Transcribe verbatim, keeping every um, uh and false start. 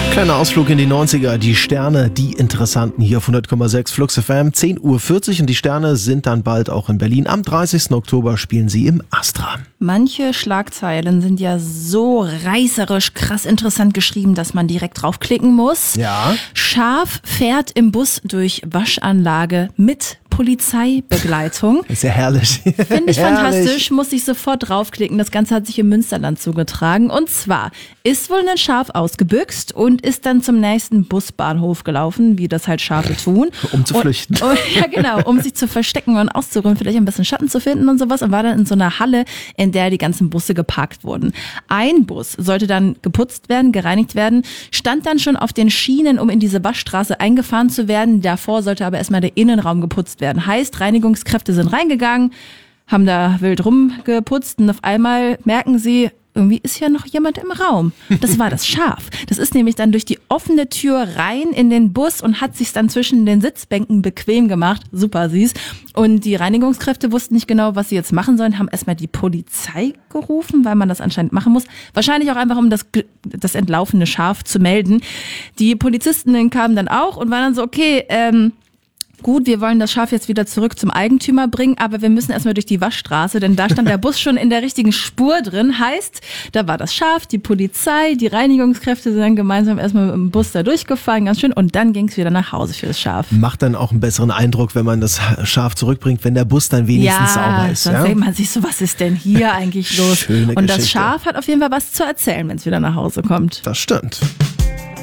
Kleiner Ausflug in die neunziger, die Sterne, die Interessanten hier auf hundert Komma sechs Flux F M, zehn Uhr vierzig und die Sterne sind dann bald auch in Berlin. Am dreißigsten Oktober spielen sie im Astra. Manche Schlagzeilen sind ja so reißerisch, krass interessant geschrieben, dass man direkt draufklicken muss. Ja. Schaf fährt im Bus durch Waschanlage mit Polizeibegleitung. Ist ja herrlich. Finde ich Herrlich. fantastisch, muss ich sofort draufklicken. Das Ganze hat sich im Münsterland zugetragen. Und zwar ist wohl ein Schaf ausgebüxt und ist dann zum nächsten Busbahnhof gelaufen, wie das halt Schafe tun. Um zu und, flüchten. Und, ja, genau, um sich zu verstecken und auszuräumen, vielleicht ein bisschen Schatten zu finden und sowas. Und war dann in so einer Halle, in der die ganzen Busse geparkt wurden. Ein Bus sollte dann geputzt werden, gereinigt werden, stand dann schon auf den Schienen, um in diese Waschstraße eingefahren zu werden. Davor sollte aber erstmal der Innenraum geputzt werden. Heißt, Reinigungskräfte sind reingegangen, haben da wild rumgeputzt und auf einmal merken sie, irgendwie ist hier noch jemand im Raum. Das war das Schaf. Das ist nämlich dann durch die offene Tür rein in den Bus und hat sich dann zwischen den Sitzbänken bequem gemacht. Super süß. Und die Reinigungskräfte wussten nicht genau, was sie jetzt machen sollen, haben erstmal die Polizei gerufen, weil man das anscheinend machen muss. Wahrscheinlich auch einfach, um das, das entlaufene Schaf zu melden. Die Polizisten kamen dann auch und waren dann so, okay, ähm, gut, wir wollen das Schaf jetzt wieder zurück zum Eigentümer bringen, aber wir müssen erstmal durch die Waschstraße, denn da stand der Bus schon in der richtigen Spur drin. Heißt, da war das Schaf, die Polizei, die Reinigungskräfte sind dann gemeinsam erstmal mit dem Bus da durchgefahren, ganz schön, und dann ging es wieder nach Hause für das Schaf. Macht dann auch einen besseren Eindruck, wenn man das Schaf zurückbringt, wenn der Bus dann wenigstens ja, sauber ist. Sonst Ja, denkt man sich so, was ist denn hier eigentlich los? Schöne und das Geschichte. Schaf hat auf jeden Fall was zu erzählen, wenn es wieder nach Hause kommt. Das stimmt.